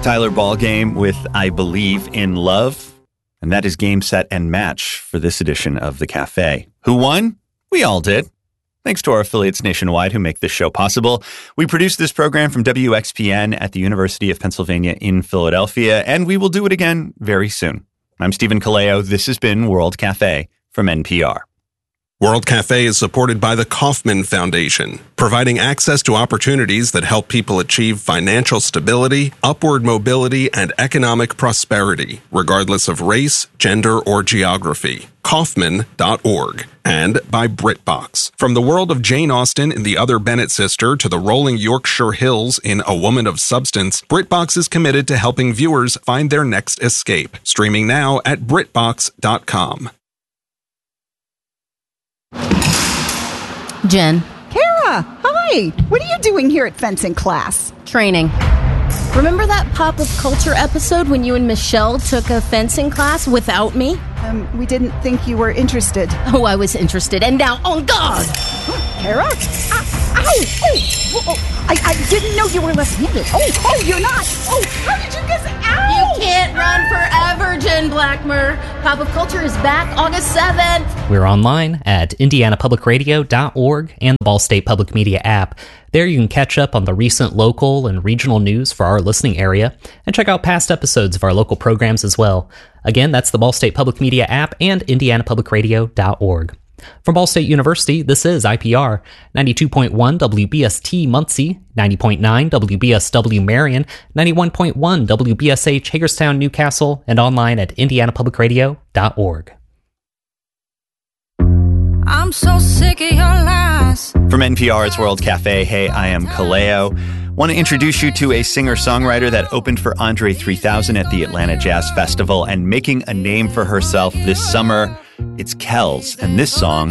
Tyler Ballgame with I Believe in Love. And that is game, set, and match for this edition of The Cafe. Who won? We all did. Thanks to our affiliates nationwide who make this show possible. We produce this program from WXPN at the University of Pennsylvania in Philadelphia, and we will do it again very soon. I'm Stephen Kaleo. This has been World Cafe from NPR. World Cafe is supported by the Kauffman Foundation, providing access to opportunities that help people achieve financial stability, upward mobility, and economic prosperity, regardless of race, gender, or geography. Kauffman.org. And by BritBox. From the world of Jane Austen in The Other Bennett Sister to the rolling Yorkshire Hills in A Woman of Substance, BritBox is committed to helping viewers find their next escape. Streaming now at BritBox.com. Jen. Kara, hi. What are you doing here at fencing class? Training. Remember that Pop of Culture episode when you and Michelle took a fencing class without me? We didn't think you were interested. Oh, I was interested, and now on guard! Kara? Ow! Oh, I didn't know you were left-handed. Oh, you're not! Oh, how did you guess? Ow! You can't run forever, Jen Blackmer. Pop of Culture is back August 7th. We're online at indianapublicradio.org and the Ball State Public Media app. There you can catch up on the recent local and regional news for our listening area and check out past episodes of our local programs as well. Again, that's the Ball State Public Media app and indianapublicradio.org. From Ball State University, this is IPR, 92.1 WBST Muncie, 90.9 WBSW Marion, 91.1 WBSH Hagerstown, Newcastle, and online at indianapublicradio.org. I'm so sick of your lies. From NPR's World Cafe, hey, I am Kaleo. Want to introduce you to a singer-songwriter that opened for Andre 3000 at the Atlanta Jazz Festival and making a name for herself this summer. It's Kells, and this song